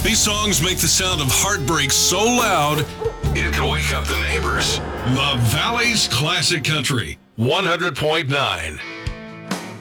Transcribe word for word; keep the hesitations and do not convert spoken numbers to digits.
These songs make the sound of heartbreak so loud, it can wake up the neighbors. The Valley's Classic Country, one hundred point nine.